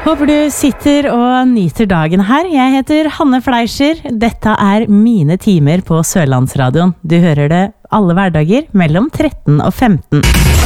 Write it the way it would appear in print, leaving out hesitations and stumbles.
Håper du sitter og nyter dagen her. Jeg heter Hanne Fleischer. Dette mine timer på Sørlandsradioen. Du hører det alle hverdager mellom 13 og 15.